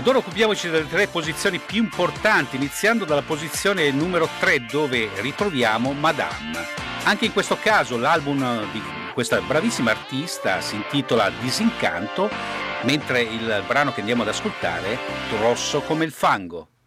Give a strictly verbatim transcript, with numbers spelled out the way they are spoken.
Ed ora occupiamoci delle tre posizioni più importanti, iniziando dalla posizione numero tre, dove ritroviamo Madame. Anche in questo caso l'album di questa bravissima artista si intitola Disincanto, mentre il brano che andiamo ad ascoltare è Rosso come il fango.